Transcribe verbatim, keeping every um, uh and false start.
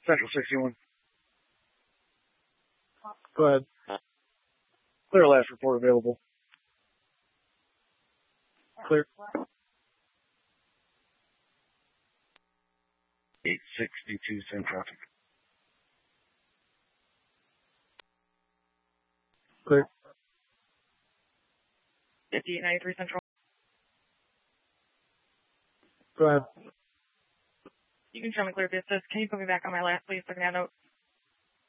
Central sixty-one. Go ahead. Clear last report available. Clear. eight sixty-two, same traffic. Clear. fifty-eight ninety-three Central. Go ahead. You can show me clear business. Can you put me back on my last, please, so I can have notes?